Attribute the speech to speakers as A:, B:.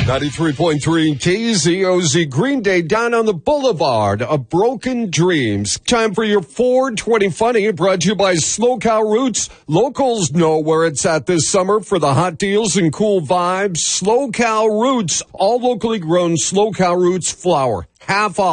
A: 93.3 KZOZ. Green Day down on the boulevard of broken dreams. Time for your 420 Funny, brought to you by Slow Cow Roots. Locals know where it's at this summer for the hot deals and cool vibes. Slow Cow Roots, all locally grown Slow Cow Roots flour. Half off.